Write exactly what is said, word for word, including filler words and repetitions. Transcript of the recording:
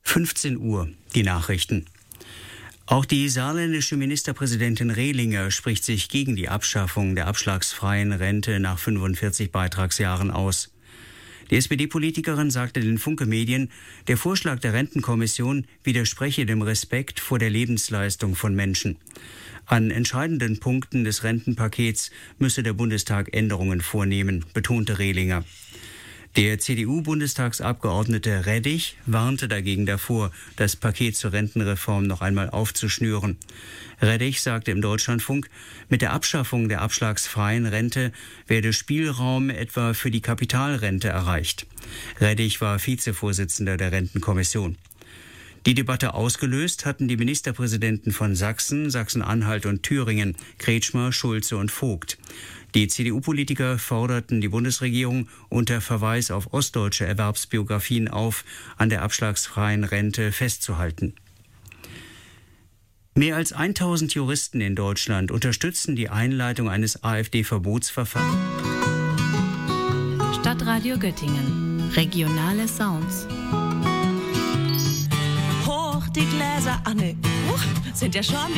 fünfzehn Uhr, die Nachrichten. Auch die saarländische Ministerpräsidentin Rehlinger spricht sich gegen die Abschaffung der abschlagsfreien Rente nach fünfundvierzig Beitragsjahren aus. Die S P D-Politikerin sagte den Funke Medien, der Vorschlag der Rentenkommission widerspreche dem Respekt vor der Lebensleistung von Menschen. An entscheidenden Punkten des Rentenpakets müsse der Bundestag Änderungen vornehmen, betonte Rehlinger. Der C D U-Bundestagsabgeordnete Reddich warnte dagegen davor, das Paket zur Rentenreform noch einmal aufzuschnüren. Reddich sagte im Deutschlandfunk, mit der Abschaffung der abschlagsfreien Rente werde Spielraum etwa für die Kapitalrente erreicht. Reddich war Vizevorsitzender der Rentenkommission. Die Debatte ausgelöst hatten die Ministerpräsidenten von Sachsen, Sachsen-Anhalt und Thüringen, Kretschmer, Schulze und Vogt. Die C D U-Politiker forderten die Bundesregierung unter Verweis auf ostdeutsche Erwerbsbiografien auf, an der abschlagsfreien Rente festzuhalten. Mehr als tausend Juristen in Deutschland unterstützen die Einleitung eines AfD-Verbotsverfahrens. Stadtradio Göttingen. Regionale Sounds. Hoch die Gläser, Anne, uh, sind ja schon die